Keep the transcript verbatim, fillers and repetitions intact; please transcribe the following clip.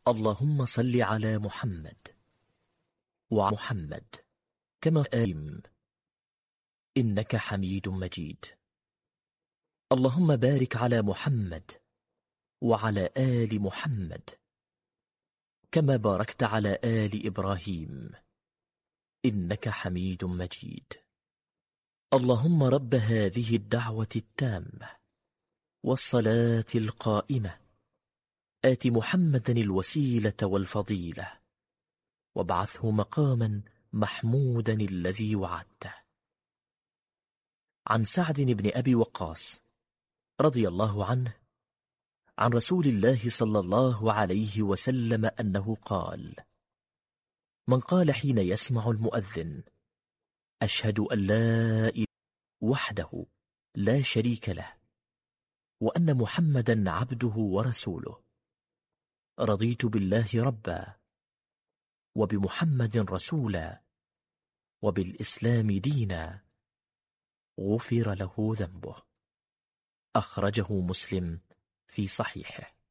اللهم صل على محمد وعلى محمد كما آم إنك حميد مجيد. اللهم بارك على محمد وعلى آل محمد كما باركت على آل إبراهيم إنك حميد مجيد. اللهم رب هذه الدعوة التامة والصلاة القائمة آت محمدا الوسيلة والفضيلة وابعثه مقاما محمودا الذي وعدته. عن سعد بن أبي وقاص رضي الله عنه عن رسول الله صلى الله عليه وسلم أنه قال: من قال حين يسمع المؤذن أشهد أن لا إله وحده لا شريك له وأن محمدا عبده ورسوله رضيت بالله ربا وبمحمد رسولا وبالإسلام دينا غفر له ذنبه. أخرجه مسلم في صحيحه.